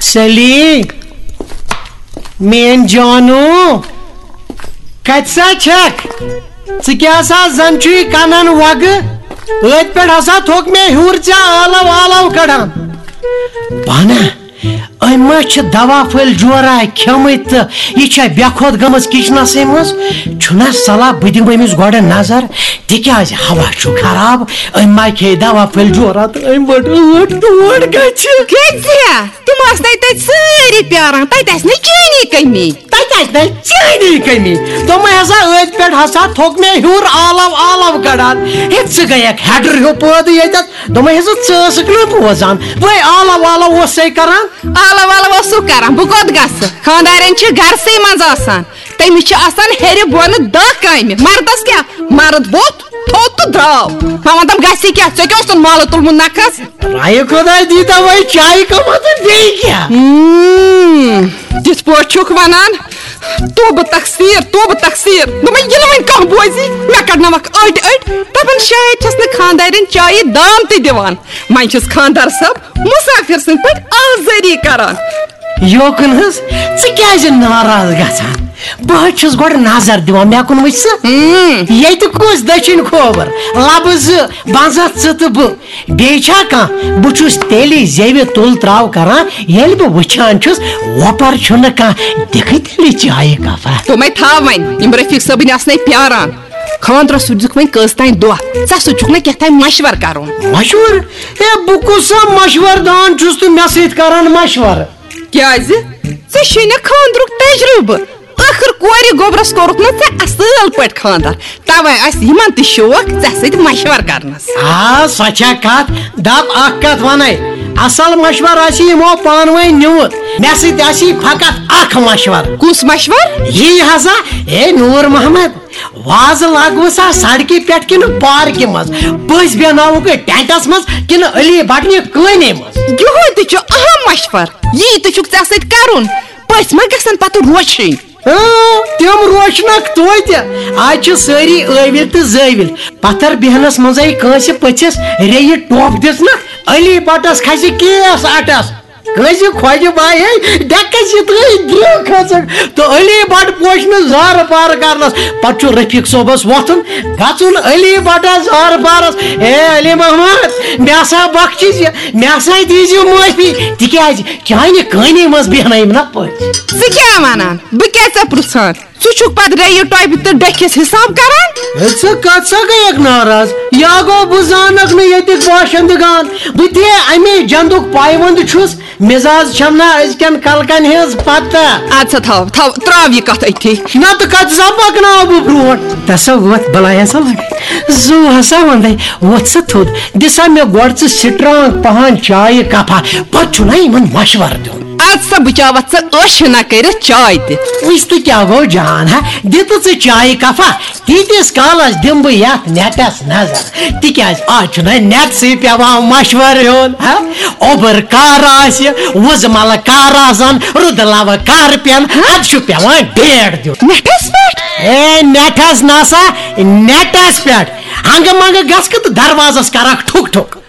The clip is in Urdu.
سلی مین جانو کتسا چھک ژکیاسا زن چھ کنن وگ ات پہ ہسا تھوک میں ہور ژےٚ آلو آلو کڑان بانہ ما دوا پھل جورا کھمت تو یہ بے خود گمز کچنس مز چھنا صلاح بہ دم امس گوڑ نظر تکیاز ہوا چھ خراب ما کھے دوا پھل جورا تو بڑ اوٹ توڑ گچھ تم تت ساری پیاران تت نا چینی کمی چینی کمی تم ہسا ات پہ ہسا تھوک میں ہور آلو آلو کڑان ژٕ گیک ہیڈر ہیو پٲدٕ ییٚتٮ۪تھ دوٚپمَے ہسا ژٕ ٲسٕکھ نہٕ بوزان وے آلو آلو اوسے کران آلو آلو اوسو کران بہ کوت گژھٕ خاندارین چھ گرسے منٛز آسان تٔمِس چھِ آسان ہیٚرِ بۄنہٕ 10 کامہِ مردس کیٛاہ مرد ووٚتھ تھوٚد تہٕ درٛاو وۄنۍ ون تم گژھِ کیٛاہ ژےٚ کیٛاہ اوس تن مالہٕ تُلمُت نکھس رایہِ خۄداے دیٖتا وۄنۍ چایہِ کمہ تہٕ بیٚیہِ کیٛاہ تِتھ پٲٹھۍ چھُکھ ونان توبہٕ تقصیٖر دوٚپمَے یہِ نہٕ وۄنۍ کانٛہہ بوزی مےٚ کڑناوکھ أڑۍ أڑۍ دپان شاید چھس نہٕ خاندارین چایہِ دام تہِ دِوان وۄنۍ چھُس خاندار صٲب مسافر سٕنٛدۍ پٲٹھۍ آزٲری کران یوکن حظ ژٕ کیٛازِ ناراض گژھان بہٕ چھُس گۄڈٕ نظر دِوان مےٚ کُن وٕچھ ژٕ ییٚتہِ کُس دٔچھِنۍ کھوور لبہٕ زٕ بنٛزا ژٕ تہٕ بہٕ بیٚیہِ چھا کانٛہہ بہٕ چھُس تیٚلہِ زیوِ تُل تراو کران ییٚلہِ بہٕ وٕچھان چھُس وۄپر چھُنہٕ کانٛہہ دِکھٕے تیٚلہِ چایہِ کپا دوٚپمَے تھاو وۄنۍ یِم رفیٖق صٲبٕنۍ آسنَے پیاران خاندرس سوٗزِکھ وۄنۍ کٔژ تانۍ دۄہ ژےٚ سۭتۍ چھُکھ نہ کیٛاہ تانۍ مشور کرُن مشور ہے بہٕ کُس سا مشور دان چھُس تہٕ مےٚ سۭتۍ کران مشور کیٛازِ ژےٚ چھُنہٕ خاندرُک تجربہٕ ٲخٕر کورِ گوبرس کوٚرُکھ نہ ژےٚ اصل پٲٹھۍ خاندر توے آسہِ یِمن تہِ شوق ژےٚ سۭتۍ مشور کرنس سۄ چھا کتھ دپ اکھ کتھ ونے اصل مشور آسی یمو پانہٕ ؤنۍ نیوٗت مےٚ سۭتۍ آسی فقط اکھ مشور کُس مشور یی ہسا اے نوٗر محمد وازٕ لاگوسا سڑکہِ پٮ۪ٹھ کِنہٕ پارکہِ منٛز پٔژھۍ بیٚہناوُکھ ٹینٹس منٛز کِنہٕ علی بٹنہِ کٲنی منٛز یِہوے تہِ چھُ اہم مشور یی تہِ چھُکھ ژےٚ سۭتۍ کرُن پٔژھۍ ما گژھن پتہٕ روچھٕنۍ تم روشنک توتہِ آز چھِ سٲری ٲوِل تہٕ زٲوِل پتھر بیہنس منٛزے کٲنٛسہِ پٔژھِس ریٚیہِ ٹوپ دِژنکھ علی بٹس کھسہِ کیس اٹس کٲنٛسہِ خۄجہِ بایہِ ڈیٚکس یہِ ترٛٲیِتھ برٛونٛہہ کھژٕکھ تہٕ علی بٹ پوشنہٕ زارٕ پارٕ کرنس پتہٕ چھُ رفیٖق صٲبس وۄتھُن گژھُن علی بٹس زارٕ پارس اے علی محمد مےٚ ہسا بخشہِ زِ مےٚ ہسا دیٖزِ معٲفی تِکیٛازِ چانہِ کٲنی منٛز بیہنٲیِم نا پٔژھۍ ژٕ کیٛاہ ونان بہٕ کیٛاہ ژےٚ پرژھان ژٕ چھُکھ پتہٕ ریٚیہِ ٹۄپہِ تہٕ ڈٔکھِس حساب کران ژٕ کتھ سا گٔیکھ ناراض یا گوٚو بہٕ زانکھ نہٕ ییٚتِکۍ باشندگان بہٕ تہِ امے جندُک پایونٛد چھُس مزاج چھم نا أزکٮ۪ن کلکن ہٕنٛز پتہ اد سا تھاو تراو یہِ کتھ أتھی نتہٕ کتھ سا پکناو بہٕ برونٛٹھ تسا وۄتھ بلاے ہسا لگے زو ہسا ونٛدے وۄتھ سا تھوٚد دِسا مےٚ گۄڈٕ ژٕ سٹرانگ پہن چایہِ کپا پتہٕ چھُنا یِمن مشور دیُن اد سا بچاوتھ ژٕ ٲشِنا کٔرِتھ چاے تہِ وٕچھ تہٕ کیٛاہ گوٚو جان ہا دِتہٕ ژٕ چایہِ کپا تیٖتِس کالس دِمہٕ بہٕ یتھ نیٹس نظر تِکیٛازِ آز چھُنہ نیٹسٕے پیٚوان مشور ہیوٚن ہا اوبر کر آسہِ وُزملہٕ کر آسن رُدٕ لوٕ کر پٮ۪ن ادٕ چھُ پیٚوان ڈیٹ دیُن نیٹس پٮ۪ٹھ اے نیٹس نسا نیٹس پٮ۪ٹھ ہنگہٕ منگہٕ گژھکھ تہٕ دروازس کرکھ ٹھُک ٹھُک